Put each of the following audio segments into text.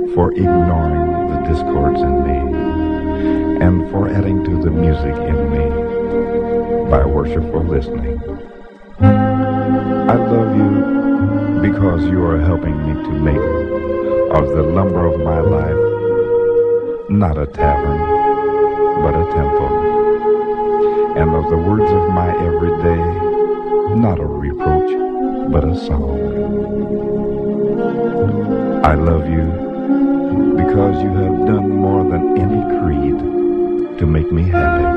for ignoring the discords in me and for adding to the music in me by worshipful listening. I love you because you are helping me to make of the lumber of my life not a tavern, but a temple, and of the words of my everyday not a reproach, but a song. I love you because you have done more than any creed to make me happy.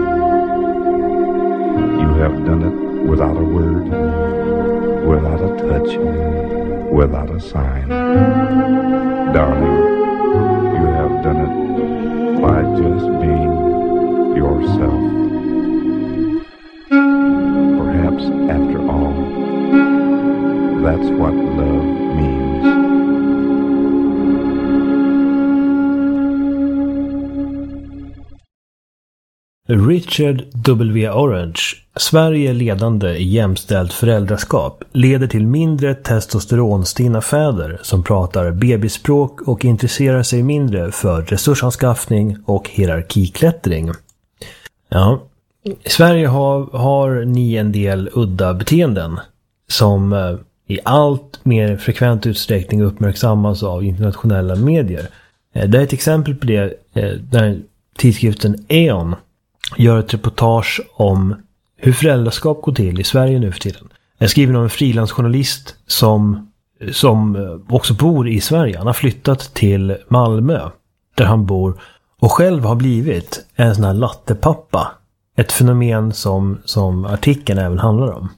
You have done it without a word, without a touch, without a sign. Darling, you have done it by just being yourself. Perhaps after all, that's what love means. Richard W. Orange, Sverige ledande i jämställt föräldraskap, leder till mindre testosteronstinna fäder som pratar bebisspråk och intresserar sig mindre för resursanskaffning och hierarkiklättring. Ja, i Sverige har ni en del udda beteenden som i allt mer frekvent utsträckning uppmärksammas av internationella medier. Det är ett exempel på det där tidskriften Eon gör ett reportage om hur föräldraskap går till i Sverige nu för tiden. Jag skriver om en frilansjournalist som också bor i Sverige. Han har flyttat till Malmö där han bor och själv har blivit en sån här lattepappa. Ett fenomen som artikeln även handlar om.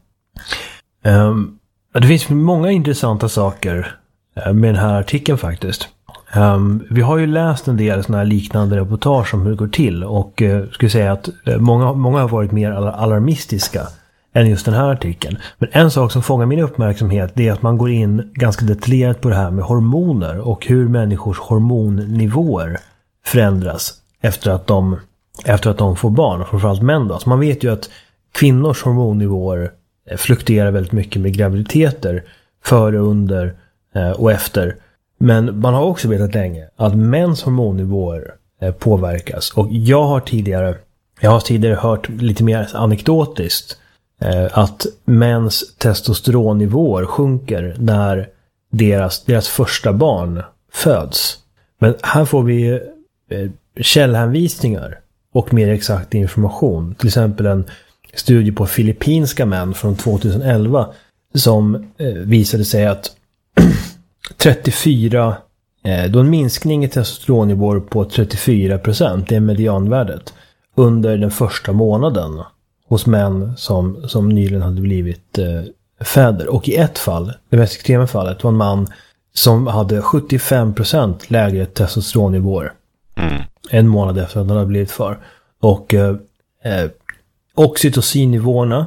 Det finns många intressanta saker med den här artikeln faktiskt. Vi har ju läst en del såna här liknande reportage om hur det går till och skulle säga att många har varit mer alarmistiska än just den här artikeln. Men en sak som fångar min uppmärksamhet är att man går in ganska detaljerat på det här med hormoner och hur människors hormonnivåer förändras efter att de får barn, och framförallt män då. Så man vet ju att kvinnors hormonnivåer fluktuerar väldigt mycket med graviditeter före, under och efter. Men man har också vetat länge att mäns hormonnivåer påverkas. Och jag har tidigare hört lite mer anekdotiskt att mäns testosteronnivåer sjunker när deras första barn föds. Men här får vi källhänvisningar och mer exakt information. Till exempel en studie på filippinska män från 2011 som visade sig att 34, då en minskning i testosteronnivåer på 34%, det är medianvärdet, under den första månaden hos män som nyligen hade blivit fäder. Och i ett fall, det mest extrema fallet, var en man som hade 75% lägre testosteronnivåer en månad efter att han hade blivit far. Och oxytocinnivåerna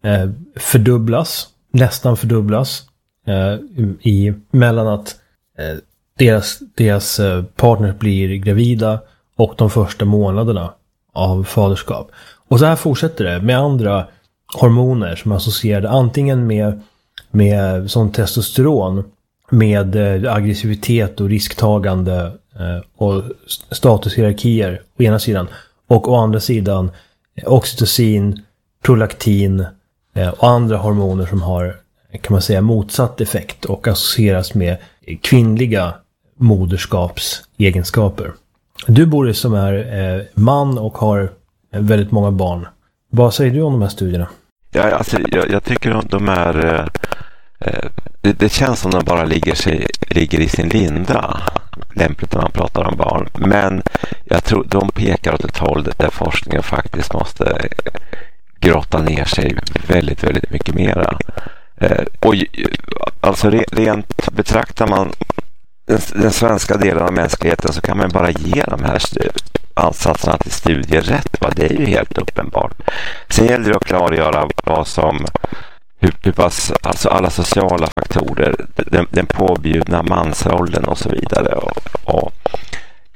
nästan fördubblas mellan att deras partner blir gravida och de första månaderna av faderskap. Och så här fortsätter det med andra hormoner som är associerade antingen med sån testosteron, med aggressivitet och risktagande och statushierarkier å ena sidan, och å andra sidan oxytocin, prolaktin och andra hormoner som har, kan man säga, motsatt effekt och associeras med kvinnliga moderskapsegenskaper. Du, Boris, som är man och har väldigt många barn. Vad säger du om de här studierna? Ja, alltså, jag tycker de är... Det känns som de bara ligger i sin linda. Lämpligt när man pratar om barn. Men jag tror de pekar åt ett håll där forskningen faktiskt måste grotta ner sig väldigt, väldigt mycket mera. Och alltså rent betraktar man den svenska delen av mänskligheten, så kan man bara ge de här ansatserna till studier rätt. Det är ju helt uppenbart. Sen gäller det att klargöra hur pass, alltså alla sociala faktorer, den påbjudna mansrollen och så vidare, och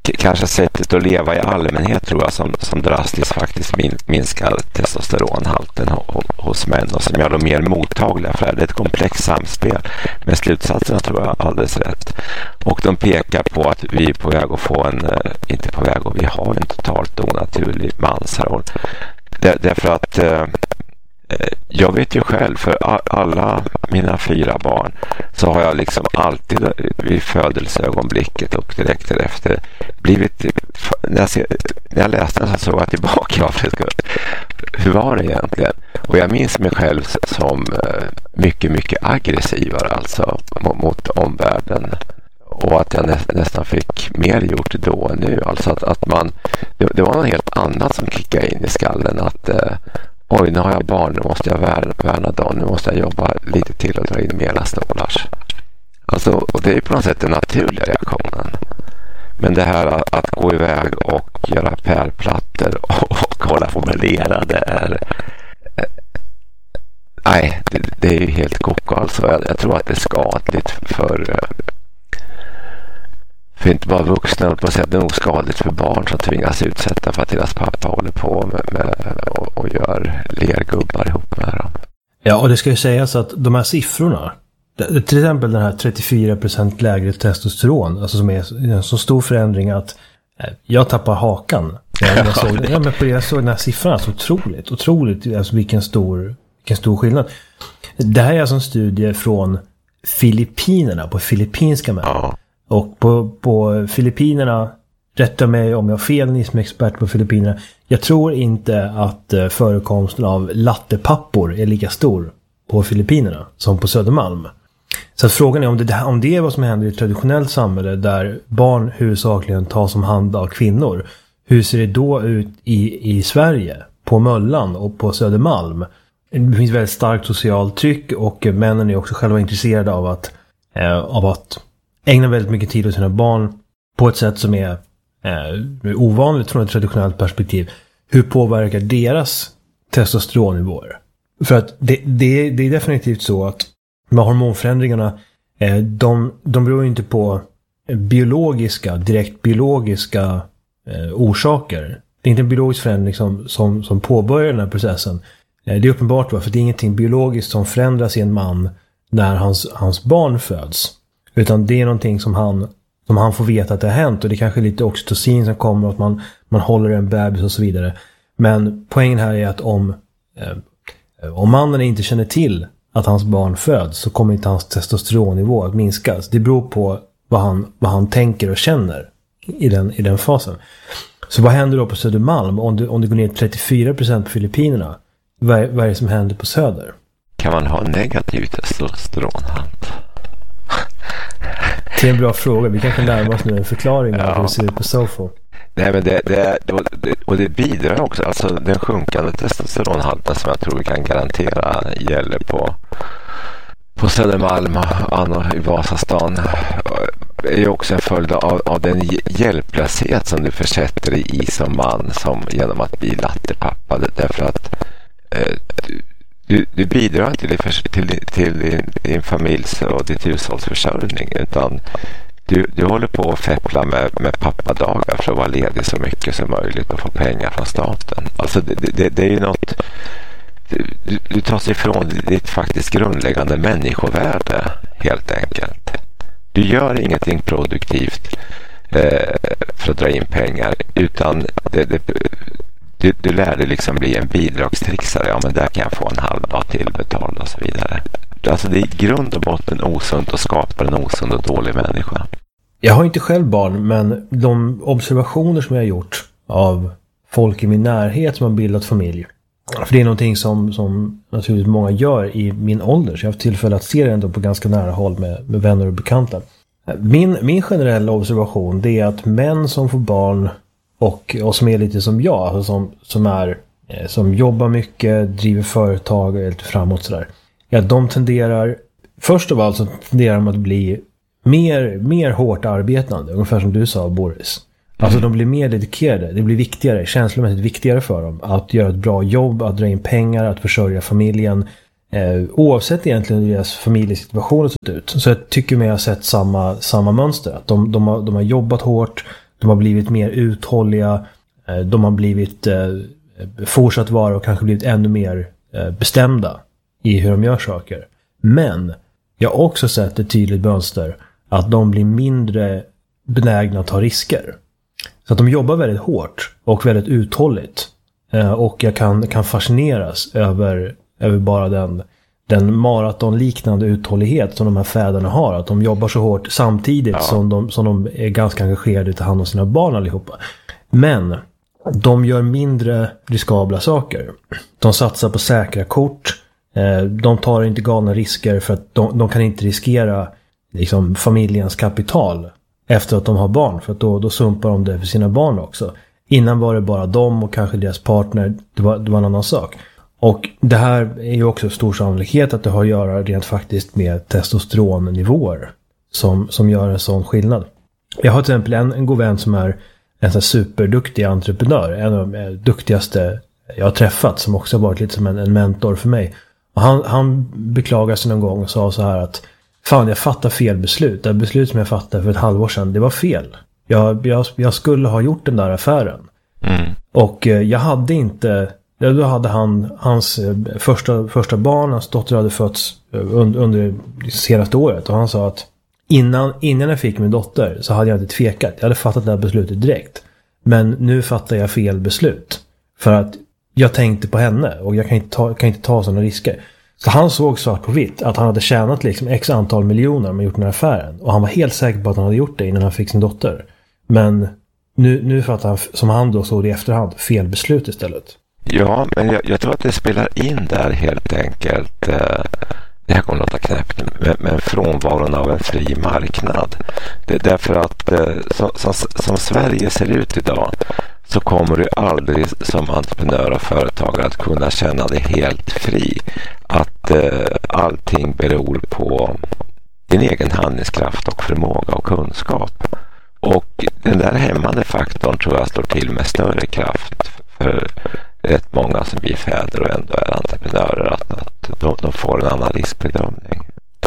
kanske sättet att leva i allmänhet tror jag som drastiskt faktiskt minskar testosteronhalten hos män och som gör dem mer mottagliga för det. Det är ett komplext samspel. Men slutsatserna tror jag alldeles rätt. Och de pekar på att vi är på väg att få inte på väg, och vi har en totalt onaturlig mansroll. Därför att jag vet ju själv, för alla mina 4 barn så har jag liksom alltid vid födelseögonblicket och direkt därefter blivit, när jag läste den så såg jag tillbaka, hur var det egentligen? Och jag minns mig själv som mycket, mycket aggressivare alltså mot omvärlden. Och att jag nästan fick mer gjort då än nu. Alltså att man, det var något helt annat som kickade in i skallen. Att oj, nu har jag barn, nu måste jag värna dem. Nu måste jag jobba lite till och dra in mera stålars. Alltså, och det är på något sätt den naturliga reaktionen. Men det här att gå iväg och göra pärlplattor och hålla på med lera, det är... Nej, det är ju helt koko. Alltså, jag tror att det är skadligt för inte bara vuxna, på sätt det är nog skadligt för barn som tvingas utsätta för att deras pappa håller på med och gör lergubbar ihop med dem. Ja, och det ska ju sägas att de här siffrorna, till exempel den här 34% lägre testosteron, alltså som är en så stor förändring att jag tappar hakan. Jag såg den här siffran, så otroligt, alltså vilken stor skillnad. Det här är alltså en studie från Filippinerna, på filippinska män. Ja. Och på Filippinerna, rätta mig om jag har fel, ni som är expert på Filippinerna, jag tror inte att förekomsten av lattepappor är lika stor på Filippinerna som på Södermalm. Så att frågan är om det är vad som händer i ett traditionellt samhälle där barn huvudsakligen tas om hand av kvinnor. Hur ser det då ut i Sverige, på Möllan och på Södermalm? Det finns väldigt starkt socialt tryck, och männen är också själva intresserade av att ägna väldigt mycket tid åt sina barn på ett sätt som är ovanligt från ett traditionellt perspektiv. Hur påverkar deras testosteronnivåer? För att det är definitivt så att med hormonförändringarna, de beror inte på direkt biologiska orsaker. Det är inte en biologisk förändring som påbörjar den här processen. Det är uppenbart för det är ingenting biologiskt som förändras i en man när hans barn föds. Utan det är någonting som han får veta att det har hänt. Och det är kanske lite oxytocin som kommer, att man håller en bebis och så vidare. Men poängen här är att om mannen inte känner till att hans barn föds, så kommer inte hans testosteronnivå att minskas. Det beror på vad han tänker och känner i den fasen. Så vad händer då på Södermalm om det går ner 34% på Filippinerna? Vad är det som händer på Söder? Kan man ha negativ testosteronhalt? Det är en bra fråga. Vi kanske närmar oss nu en förklaring av hur det ser ut på SOFO. Nej, men det bidrar också. Alltså den sjunkande testosteronhalten som jag tror vi kan garantera gäller på Södermalm och i Vasastan är ju också en följd av den hjälplöshet som du försätter i som man genom att bli lattepappa. Därför att du bidrar inte till din familjs och ditt hushållsförsörjning, utan du håller på att feppla med pappadagar för att vara ledig så mycket som möjligt och få pengar från staten. Alltså det är ju något, du tar sig ifrån ditt faktiskt grundläggande människovärde helt enkelt. Du gör ingenting produktivt för att dra in pengar, utan du lär dig liksom bli en bidragstrixare. Ja, men där kan jag få en halv dag till betald och så vidare. Alltså det är i grund och botten osunt och skapar en osund och dålig människa. Jag har inte själv barn, men de observationer som jag har gjort av folk i min närhet som har bildat familj. För det är någonting som naturligtvis många gör i min ålder. Så jag har haft tillfälle att se det ändå på ganska nära håll med vänner och bekanta. Min generella observation, det är att män som får barn och som är lite som jag, alltså som jobbar mycket, driver företag och är lite framåt sådär. Ja, de tenderar, först av allt så tenderar de att bli mer hårt arbetande, ungefär som du sa, Boris. Alltså de blir mer dedikerade, det blir viktigare, känslomässigt viktigare för dem att göra ett bra jobb, att dra in pengar, att försörja familjen, oavsett egentligen hur deras familjesituation har sett ut. Så jag tycker mig ha sett samma mönster, att de har jobbat hårt, de har blivit mer uthålliga, de har blivit fortsatt vara och kanske blivit ännu mer bestämda i hur de gör saker. Men jag har också sett ett tydligt mönster att de blir mindre benägna att ta risker. Så att de jobbar väldigt hårt och väldigt uthålligt. Och jag kan fascineras över bara den maratonliknande uthållighet som de här fäderna har. Att de jobbar så hårt samtidigt som de är ganska engagerade i att ta hand om sina barn allihopa. Men de gör mindre riskabla saker. De satsar på säkra kort. De tar inte galna risker för att de kan inte riskera liksom familjens kapital efter att de har barn. För att då sumpar de det för sina barn också. Innan var det bara de och kanske deras partner. Det var en annan sak. Och det här är ju också stor sannolikhet att det har att göra rent faktiskt med testosteronnivåer som gör en sån skillnad. Jag har till exempel en god vän som är en sån superduktig entreprenör. En av de duktigaste jag har träffat, som också har varit lite som en mentor för mig. Och han beklagade sig någon gång och sa så här att fan, jag fattar fel beslut. Det beslut som jag fattade för ett halvår sedan, det var fel. Jag skulle ha gjort den där affären. Och jag hade inte... Då hade hans första barn, hans dotter hade fötts under det senaste året. Och han sa att innan jag fick min dotter så hade jag inte tvekat. Jag hade fattat det här beslutet direkt. Men nu fattar jag fel beslut. För att jag tänkte på henne och jag kan inte ta sådana risker. Så han såg svart på vitt att han hade tjänat liksom x antal miljoner med gjort den här affären. Och han var helt säker på att han hade gjort det innan han fick sin dotter. Men nu fattar han, som han då såg det i efterhand, fel beslut istället. Ja, men jag tror att det spelar in där helt enkelt. Det här kommer att låta knäppt, men frånvaron av en fri marknad. Det är därför att som Sverige ser ut idag så kommer du aldrig som entreprenör och företagare att kunna känna dig helt fri. Att allting beror på din egen handlingskraft och förmåga och kunskap. Och den där hämmande faktorn tror jag slår till med större kraft för rätt många som blir fäder och ändå är entreprenörer, att de får en annan riskbedömning.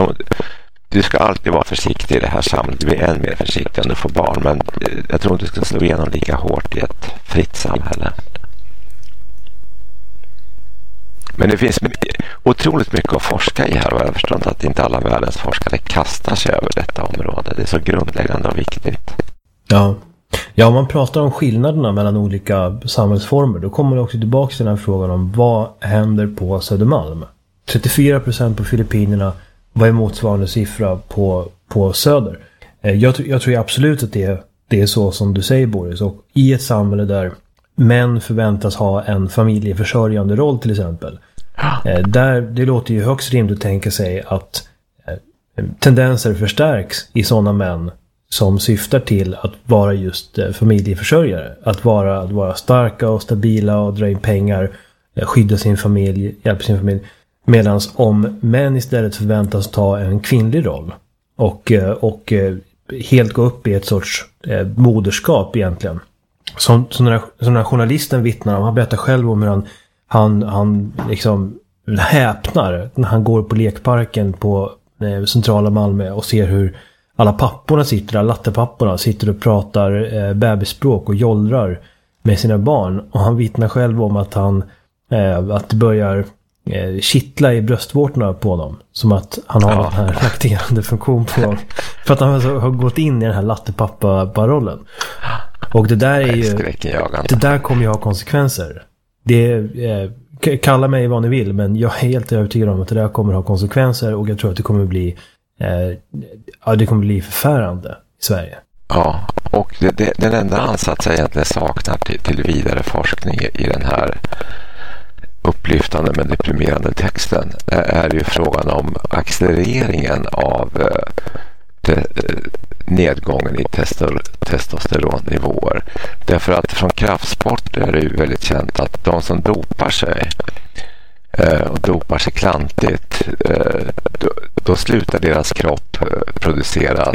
Du ska alltid vara försiktig i det här samhället. Du blir än mer försiktig om du får barn, men jag tror inte du ska slå igenom lika hårt i ett fritt samhälle. Men det finns otroligt mycket att forska i här, och jag förstår inte att inte alla världens forskare kastar sig över detta område. Det är så grundläggande och viktigt. Ja, om man pratar om skillnaderna mellan olika samhällsformer, då kommer det också tillbaka till den här frågan om vad händer på Södermalm. 34% på Filippinerna, vad är motsvarande siffra på Söder? Jag tror absolut att det är så som du säger, Boris. Och i ett samhälle där män förväntas ha en familjeförsörjande roll till exempel, det låter ju högst rimligt att tänka sig att tendenser förstärks i sådana män som syftar till att vara just familjeförsörjare. Att vara starka och stabila och dra in pengar, skydda sin familj, hjälpa sin familj. Medan om män istället förväntas ta en kvinnlig roll och helt gå upp i ett sorts moderskap egentligen. Som den här journalisten vittnar om. Han berättar själv om hur han liksom häpnar när han går på lekparken på centrala Malmö och ser hur alla papporna lattepapporna sitter och pratar bebisspråk och jollrar med sina barn. Och han vittnar själv om att att det börjar kittla i bröstvårtorna på dem. Som att han har den här lakterande funktion på dem. För att han har gått in i den här lattepappa-rollen. Och det där är ju... Det där kommer ju ha konsekvenser. Kalla mig vad ni vill, men jag är helt övertygad om att det där kommer ha konsekvenser. Och jag tror att det kommer bli... det kommer bli förfärande i Sverige. Ja, och den enda ansats jag egentligen saknar till vidare forskning i den här upplyftande men deprimerande texten är ju frågan om accelereringen av nedgången i testosteronnivåer. Därför att från kraftsport är det ju väldigt känt att de som dopar sig och dopar sig klantigt, då slutar deras kropp producera,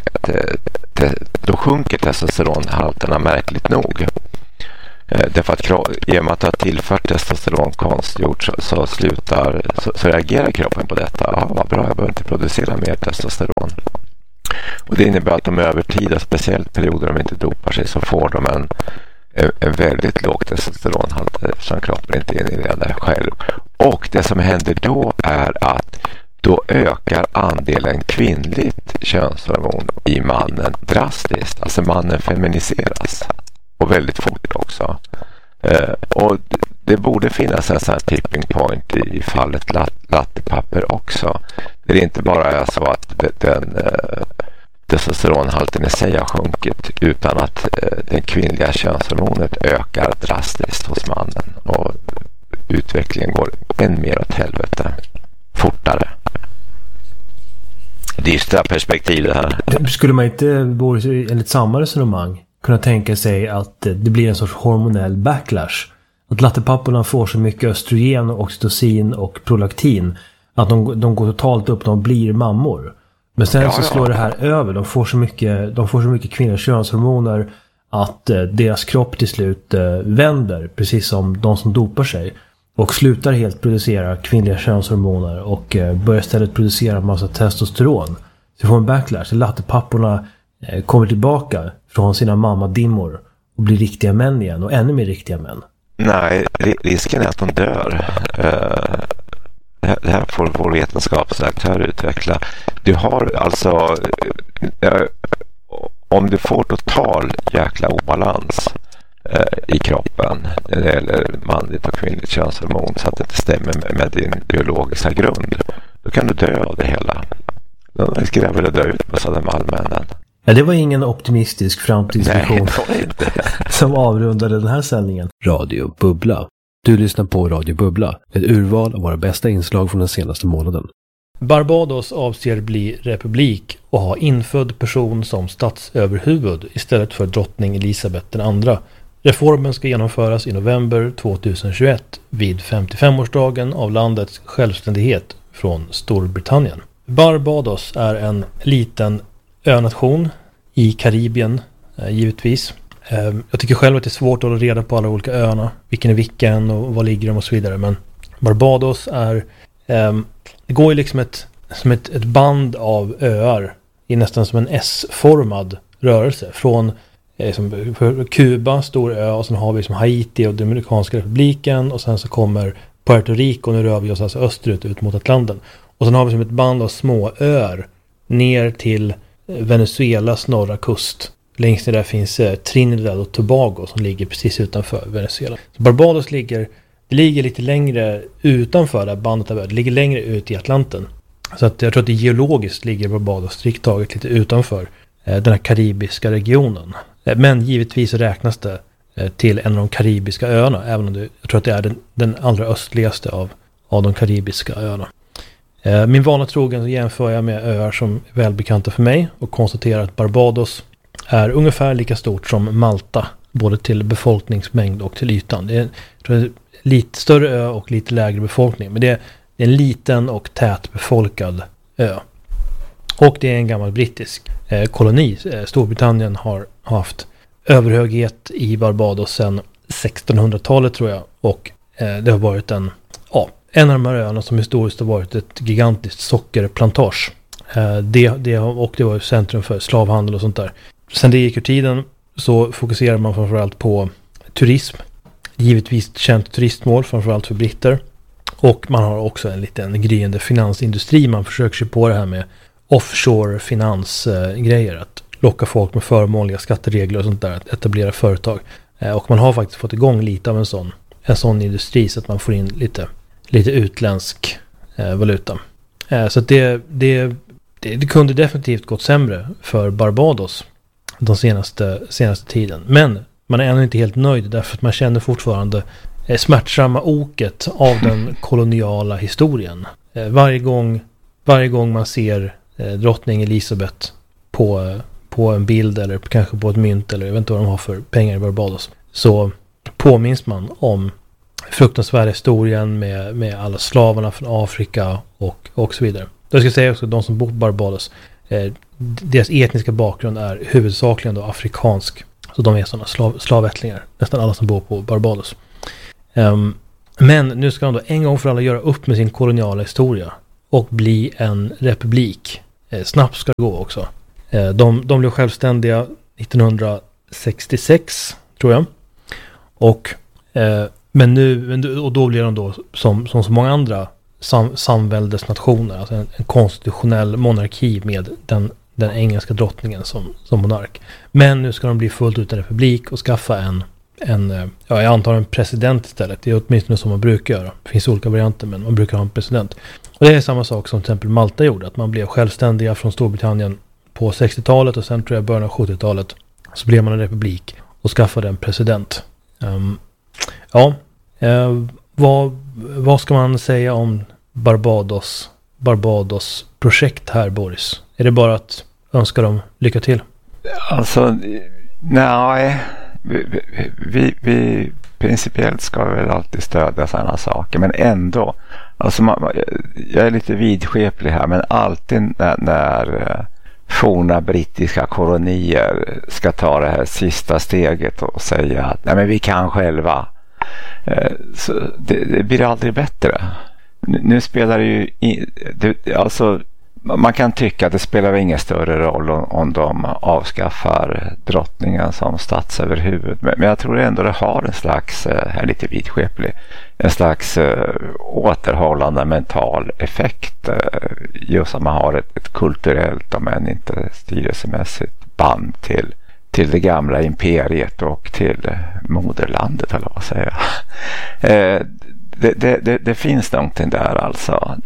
då sjunker testosteronhalterna märkligt nog. Därför att i och med att det har tillfört testosteron konstgjort så reagerar kroppen på detta. Ja, vad bra, jag behöver inte producera mer testosteron. Och det innebär att de över tid, och speciellt perioder de inte dopar sig, så får de en väldigt låg testosteronhalt som kroppen inte genererar själv. Och det som händer då är att då ökar andelen kvinnligt könshormon i mannen drastiskt. Alltså mannen feminiseras. Och väldigt fort också. Och det borde finnas en sån här tipping point i fallet lattepapper också. Det är inte bara är så att den testosteronhalten i sig har sjunkit, utan att det kvinnliga könshormonet ökar drastiskt hos mannen. Och utvecklingen går än mer åt helvete. Fortare. Dystra perspektiv det här. Skulle man inte, enligt samma resonemang, kunna tänka sig att det blir en sorts hormonell backlash? Att lattepapporna får så mycket östrogen, oxytocin och prolaktin att de går totalt upp, de blir mammor. Men sen så slår det här över. De får så mycket kvinnliga könshormoner att deras kropp till slut vänder, precis som de som dopar sig, och slutar helt producera kvinnliga könshormoner och börjar istället producera en massa testosteron. Så får en backlash. Lattepapporna kommer tillbaka från sina mammadimmor och blir riktiga män igen, och ännu mer riktiga män. Nej, risken är att de dör. Det här får vår vetenskapsaktör utveckla. Du har alltså, om du får total jäkla obalans i kroppen när det gäller manligt och kvinnligt könshormon, så att det inte stämmer med din biologiska grund, då kan du dö av det hela. Då skulle jag vilja dö ut på Södermalmsmännen. Ja, det var ingen optimistisk framtidsvision som avrundade den här sändningen. Radio Bubbla. Du lyssnar på Radio Bubbla, ett urval av våra bästa inslag från den senaste månaden. Barbados avser bli republik och ha infödd person som statsöverhuvud istället för drottning Elisabeth II. Reformen ska genomföras i november 2021 vid 55-årsdagen av landets självständighet från Storbritannien. Barbados är en liten önation i Karibien, givetvis. Jag tycker själv att det är svårt att hålla reda på alla olika öarna. Vilken är vilken och var ligger de och så vidare. Men Barbados är... det går ju liksom som ett band av öar i nästan som en S-formad rörelse. Från Kuba, stor ö, och sen har vi som Haiti och Dominikanska republiken, och sen så kommer Puerto Rico, och nu rör vi oss alltså österut ut mot Atlanten. Och sen har vi som ett band av små öar ner till Venezuelas norra kust. Längst ner där finns Trinidad och Tobago som ligger precis utanför Venezuela. Så Barbados ligger lite längre utanför det bandet av öar. Det ligger längre ut i Atlanten. Så att jag tror att det geologiskt ligger Barbados strikt taget lite utanför den här karibiska regionen. Men givetvis räknas det till en av de karibiska öarna, även om jag tror att det är den allra östligaste av de karibiska öarna. Min vana trogen så jämför jag med öar som är välbekanta för mig och konstaterar att Barbados är ungefär lika stort som Malta, både till befolkningsmängd och till ytan. Det är, tror jag, lite större ö och lite lägre befolkning, men det är en liten och tätbefolkad ö. Och det är en gammal brittisk koloni. Storbritannien har haft överhöghet i Barbados sedan 1600-talet tror jag, och det har varit en av de här öarna som historiskt har varit ett gigantiskt sockerplantage. Det var centrum för slavhandel och sånt där. Sen det gick ur tiden så fokuserar man framförallt på turism. Givetvis ett känt turistmål framförallt för britter. Och man har också en liten gryende finansindustri. Man försöker sig på det här med offshore finansgrejer. Att locka folk med förmånliga skatteregler och sånt där. Att etablera företag. Och man har faktiskt fått igång lite av en sån industri så att man får in lite utländsk valuta. Så att det kunde definitivt gått sämre för Barbados de senaste tiden. Men man är ännu inte helt nöjd därför att man känner fortfarande smärtsamma oket av den koloniala historien. Varje gång man ser drottning Elisabeth på en bild eller kanske på ett mynt eller jag vet inte vad de har för pengar i Barbados, så påminns man om fruktansvärda historien med alla slavarna från Afrika och så vidare. Jag ska säga också att de som bor på Barbados, deras etniska bakgrund är huvudsakligen då afrikansk. Så de är sådana slavättlingar. Nästan alla som bor på Barbados. Men nu ska de då en gång för alla göra upp med sin koloniala historia och bli en republik. Snabbt ska det gå också. De blev självständiga 1966 tror jag. Och och då blir de då som så många andra samväldesnationer, alltså en konstitutionell monarki med den engelska drottningen som monark. Men nu ska de bli fullt ut en republik och skaffa jag antar en president istället. Det är åtminstone som man brukar göra. Det finns olika varianter, men man brukar ha en president. Och det är samma sak som till exempel Malta gjorde, att man blev självständiga från Storbritannien på 60-talet och sen tror jag början av 70-talet så blev man en republik och skaffade en president. Vad ska man säga om Barbados projekt här, Boris? Är det bara att önska dem lycka till? Alltså, nej. Vi principiellt ska väl alltid stödja sådana saker, men ändå. Alltså jag är lite vidskeplig här, men alltid när forna brittiska kolonier ska ta det här sista steget och säga att nej, men vi kan själva. Så det blir aldrig bättre. Nu spelar det ju alltså man kan tycka att det spelar ingen större roll om de avskaffar drottningen som statsöverhuvud. Men jag tror ändå det har en slags, här lite vidskeplig, en slags återhållande mental effekt. Just att man har ett kulturellt, om än inte styrelsemässigt, band till det gamla imperiet och till moderlandet, eller vad säger jag. Det finns någonting där alltså.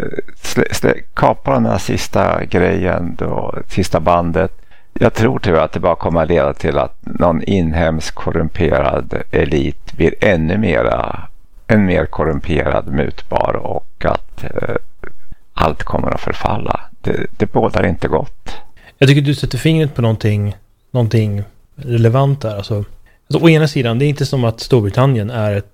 Kapa den här sista grejen då, sista bandet. Jag tror tyvärr att det bara kommer att leda till att någon inhemsk korrumperad elit blir än mer korrumperad, mutbar, och att allt kommer att förfalla. Det bådar inte gott. Jag tycker du sätter fingret på någonting relevant där. Alltså, å ena sidan, det är inte som att Storbritannien är ett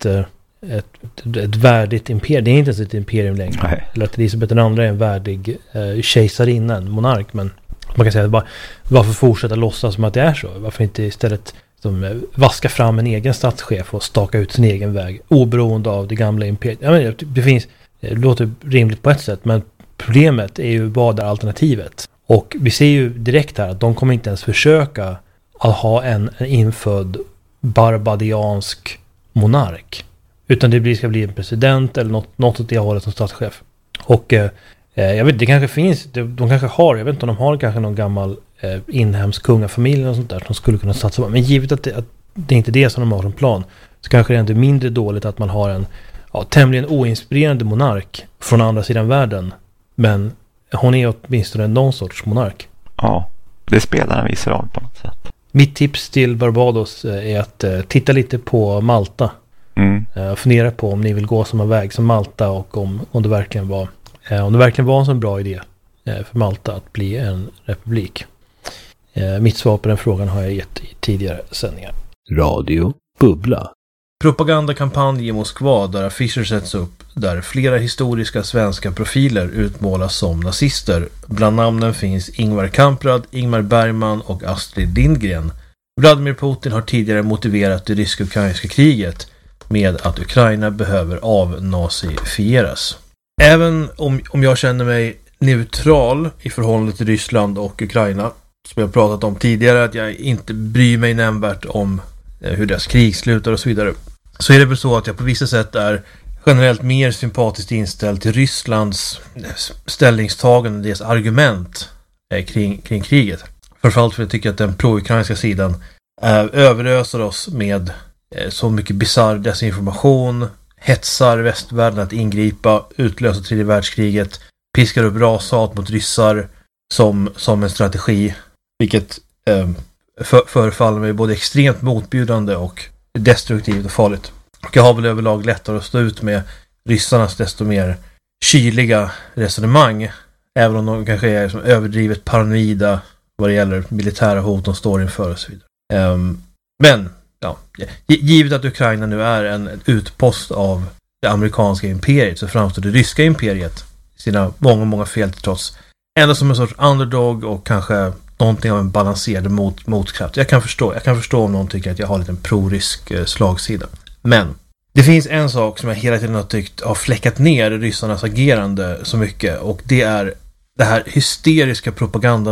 värdigt imperium. Det är inte ens ett imperium längre. Nej. Eller att Elisabeth II är en värdig kejsarinna, en monark. Men man kan säga att varför fortsätta låtsas som att det är så? Varför inte istället vaska fram en egen statschef och staka ut sin egen väg, oberoende av det gamla imperiet? Jag menar, det låter rimligt på ett sätt, men problemet är ju vad är alternativet? Och vi ser ju direkt här att de kommer inte ens försöka att ha en infödd barbadiansk monark. Utan det ska bli en president eller något åt det hållet som statschef. Och jag vet, det kanske finns, de kanske har, jag vet inte om de har kanske någon gammal inhemsk kungafamilj och sånt där som skulle kunna satsa på. Men givet att det är inte det som de har som plan, så kanske det är ändå mindre dåligt att man har en tämligen oinspirerande monark från andra sidan världen. Men hon är åtminstone någon sorts monark. Ja, det spelar en viss roll på något sätt. Mitt tips till Barbados är att titta lite på Malta. Fundera på om ni vill gå samma väg som Malta, och om det verkligen var en så bra idé för Malta att bli en republik. Mitt svar på den frågan har jag gett i tidigare sändningar. Radio Bubbla. Propagandakampanj i Moskva där affischer sätts upp där flera historiska svenska profiler utmålas som nazister. Bland namnen finns Ingvar Kamprad, Ingmar Bergman och Astrid Lindgren. Vladimir Putin har tidigare motiverat det rysk-ukrainska kriget med att Ukraina behöver avnazifieras. Även om jag känner mig neutral i förhållande till Ryssland och Ukraina, som jag pratat om tidigare, att jag inte bryr mig nämnvärt om hur deras krig slutar och så vidare, så är det väl så att jag på vissa sätt är generellt mer sympatiskt inställd till Rysslands ställningstagande, deras argument kring kriget. Framförallt för jag tycker att den pro-ukrainska sidan överöser oss med så mycket bizarr desinformation, hetsar västvärlden att ingripa, utlösa tredje världskriget, piskar upp rashat mot ryssar som en strategi, vilket förefaller mig både extremt motbjudande och destruktivt och farligt. Och jag har väl överlag lättare att stå ut med ryssarnas desto mer kyliga resonemang, även om de kanske är som överdrivet paranoida vad det gäller militära hot de står inför och så vidare. Men givet att Ukraina nu är en utpost av det amerikanska imperiet, så framstår det ryska imperiet sina många fel trots ändå som en sorts underdog och kanske någonting av en balanserad motkraft. Jag kan förstå om någon tycker att jag har lite en pro-rysk slagsida. Men det finns en sak som jag hela tiden har tyckt har fläckat ner ryssarnas agerande så mycket, och det är det här hysteriska propagandan